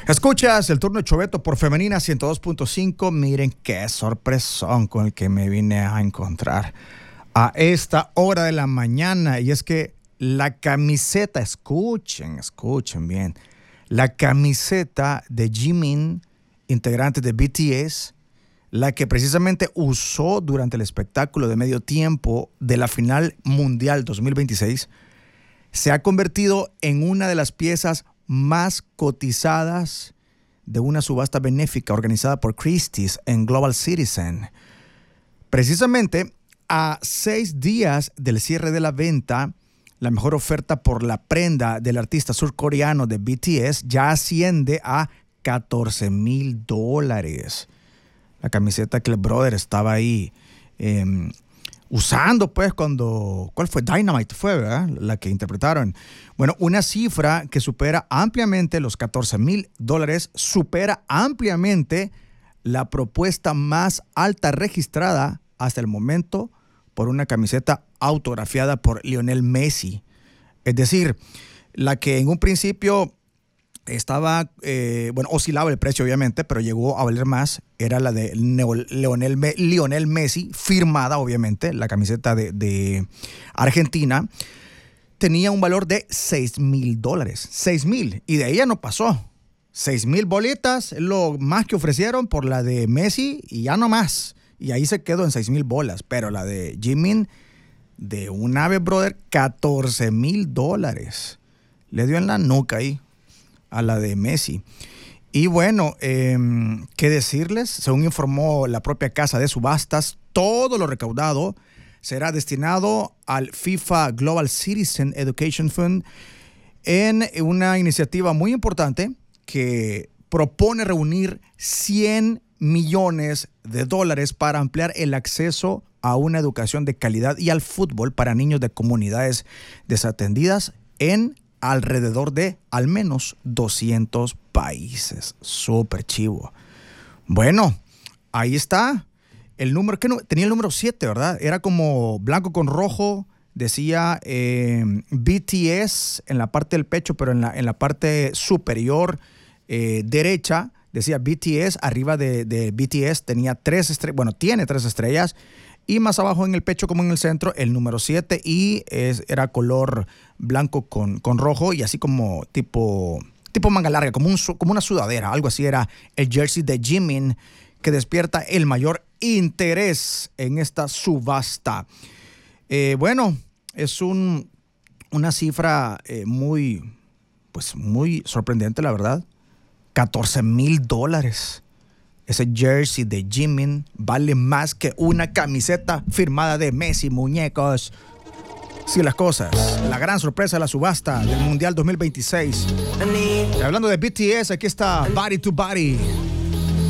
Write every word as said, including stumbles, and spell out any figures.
Escuchas el turno de Choveto por Femenina ciento dos punto cinco. Miren qué sorpresón con el que me vine a encontrar a esta hora de la mañana. Y es que la camiseta, escuchen, escuchen bien, la camiseta de Jimin, integrante de B T S, la que precisamente usó durante el espectáculo de medio tiempo de la final mundial dos mil veintiséis, se ha convertido en una de las piezas más cotizadas de una subasta benéfica organizada por Christie's en Global Citizen. Precisamente a seis días del cierre de la venta, la mejor oferta por la prenda del artista surcoreano de B T S ya asciende a catorce mil dólares. La camiseta que el brother estaba ahí eh, usando, pues, cuando... ¿Cuál fue? Dynamite fue, ¿verdad? La que interpretaron. Bueno, una cifra que supera ampliamente los catorce mil dólares, supera ampliamente la propuesta más alta registrada hasta el momento por una camiseta autografiada por Lionel Messi. Es decir, la que en un principio estaba, eh, bueno, oscilaba el precio obviamente, pero llegó a valer más, era la de Lionel, Lionel Messi, firmada obviamente, la camiseta de, de Argentina, tenía un valor de seis mil dólares, seis mil, y de ahí ya no pasó. seis mil bolitas, lo más que ofrecieron por la de Messi y ya no más. Y ahí se quedó en seis mil bolas, pero la de Jimin, de un ave, brother, catorce mil dólares. Le dio en la nuca ahí a la de Messi. Y bueno, eh, ¿qué decirles? Según informó la propia casa de subastas, todo lo recaudado será destinado al FIFA Global Citizen Education Fund en una iniciativa muy importante que propone reunir cien millones de dólares para ampliar el acceso a una educación de calidad y al fútbol para niños de comunidades desatendidas en alrededor de al menos doscientos países. Súper chivo. Bueno, ahí está el número, que no, tenía el número siete, ¿verdad? Era como blanco con rojo, decía eh, B T S en la parte del pecho, pero en la, en la parte superior eh, derecha decía B T S, arriba de, de B T S tenía tres estrellas, bueno, tiene tres estrellas, y más abajo en el pecho como en el centro el número siete, y es, era color blanco con, con rojo, y así como tipo, tipo manga larga, como, un, como una sudadera, algo así era el jersey de Jimin, que despierta el mayor interés en esta subasta. Eh, bueno, es un, una cifra eh, muy, pues muy sorprendente, la verdad. catorce mil dólares. Ese jersey de Jimin vale más que una camiseta firmada de Messi, muñecos. Sí, las cosas. La gran sorpresa de la subasta del Mundial dos mil veintiséis. Y hablando de B T S, aquí está Body to Body.